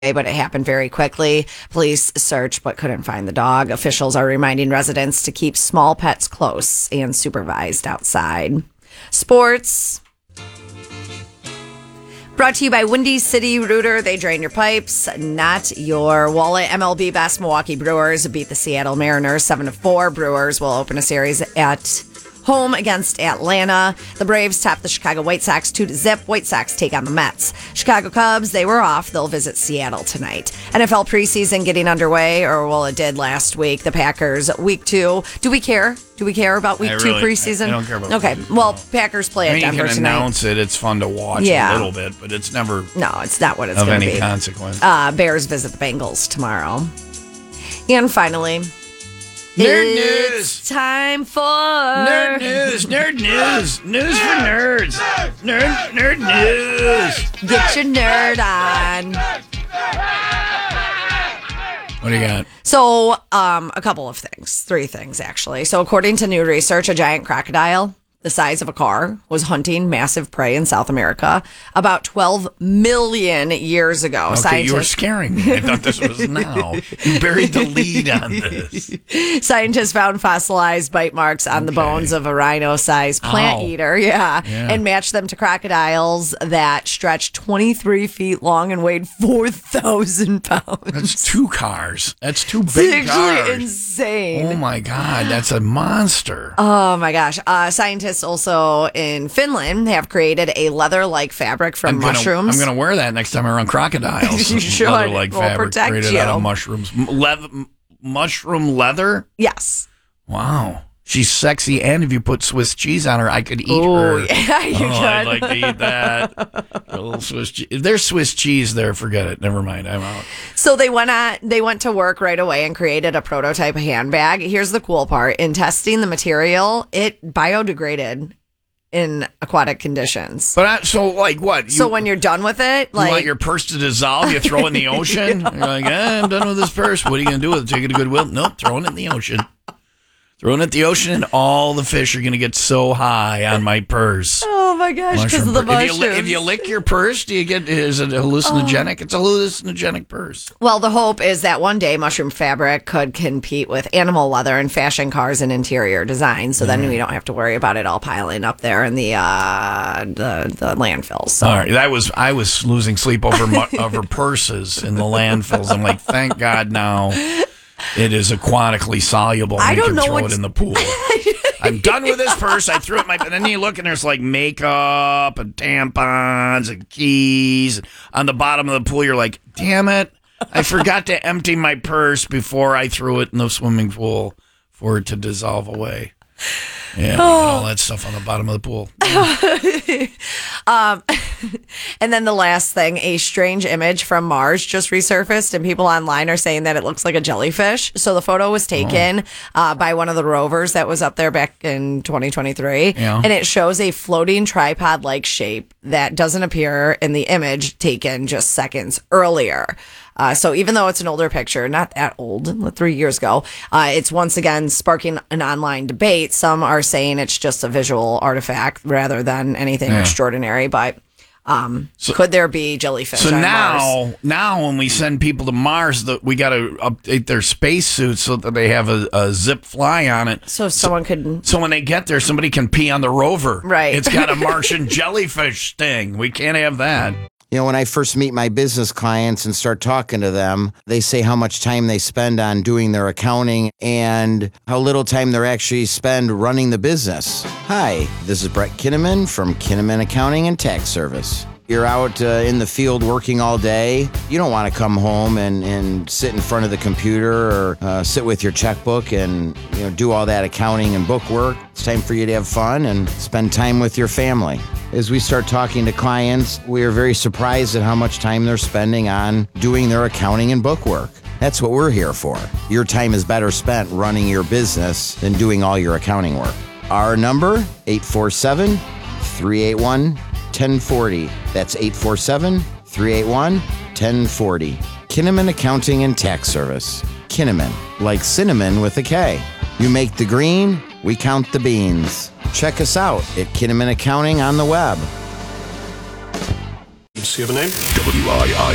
but it happened very quickly. Police searched but couldn't find the dog. Officials are reminding residents to keep small pets close and supervised outside. Sports. Brought to you by Windy City Rooter. They drain your pipes, not your wallet. MLB best Milwaukee Brewers beat the Seattle Mariners 7-4. Brewers will open a series at home against Atlanta. The Braves tap the Chicago White Sox 2-0. White Sox take on the Mets. Chicago Cubs, they were off. They'll visit Seattle tonight. NFL preseason getting underway, or well, it did last week. The Packers, week 2. Do we care? Do we care about week 2 preseason? I don't care about Okay, preseason. well, Packers play at Denver you can tonight. announce it. It's fun to watch a little bit, but it's never No, it's not what it's of going to any be. consequence. Bears visit the Bengals tomorrow. And finally, Nerd it's news. time for Nerd news. Nerd news. News for nerds. Nerd news. Get your nerd on. What do you got? So, a couple of things. 3 things, actually. So, according to new research, a giant crocodile the size of a car was hunting massive prey in South America about 12 million years ago. Okay, you were scaring me. I thought this was now. You buried the lead on this. Scientists found fossilized bite marks on the bones of a rhino-sized plant eater, and matched them to crocodiles that stretched 23 feet long and weighed 4,000 pounds. That's 2 cars. That's 2 It's big actually cars. insane. Oh my God, that's a monster. Oh my gosh. Scientists also in Finland have created a leather-like fabric from mushrooms. I'm going to wear that next time I run crocodiles. You should. Leather-like We'll fabric protect created you. out of mushrooms. Mushroom leather? Yes. Wow. She's sexy, and if you put Swiss cheese on her, I could eat Oh, her. yeah, you could. I'd like to eat that. A little Swiss cheese. If there's Swiss cheese there, forget it. Never mind. I'm out. So they went to work right away and created a prototype handbag. Here's the cool part. In testing the material, it biodegraded in aquatic conditions. But so, like, what? So when you're done with it, you want your purse to dissolve? You throw it in the ocean? You're like, I'm done with this purse. What are you going to do with it? Take it to Goodwill? Nope, throwing it in the ocean. Throwing it in the ocean, and all the fish are going to get so high on my purse. Oh my gosh, because of the mushrooms. If you lick your purse, is it hallucinogenic? It's a hallucinogenic purse. Well, the hope is that one day mushroom fabric could compete with animal leather in fashion, cars, and interior design. So then we don't have to worry about it all piling up there in the landfills. So. All right, I was losing sleep over purses in the landfills. I'm like, thank God now it is aquatically soluble. And we can throw it in the pool. I'm done with this purse. I threw it in my... And then you look and there's like makeup and tampons and keys. On the bottom of the pool, you're like, damn it. I forgot to empty my purse before I threw it in the swimming pool for it to dissolve away. Yeah, all that stuff on the bottom of the pool. And then the last thing, a strange image from Mars just resurfaced, and people online are saying that it looks like a jellyfish. So the photo was taken by one of the rovers that was up there back in 2023, and it shows a floating tripod-like shape that doesn't appear in the image taken just seconds earlier. So even though it's an older picture, not that old, 3 years ago, it's once again sparking an online debate. Some are saying it's just a visual artifact rather than anything extraordinary, but could there be jellyfish on Mars? Now when we send people to Mars, we got to update their spacesuits so that they have a zip fly on it. So someone could... So when they get there, somebody can pee on the rover. Right. It's got a Martian jellyfish sting. We can't have that. You know, when I first meet my business clients and start talking to them, they say how much time they spend on doing their accounting and how little time they actually spend running the business. Hi, this is Brett Kinnaman from Kinnaman Accounting and Tax Service. You're out in the field working all day. You don't want to come home and sit in front of the computer or sit with your checkbook and do all that accounting and book work. It's time for you to have fun and spend time with your family. As we start talking to clients, we are very surprised at how much time they're spending on doing their accounting and book work. That's what we're here for. Your time is better spent running your business than doing all your accounting work. Our number, 847-381-1040. That's 847-381-1040. Kinnaman Accounting and Tax Service. Kinnaman, like cinnamon with a K. You make the green, we count the beans. Check us out at Kinnaman Accounting on the web. Does he have a name? WII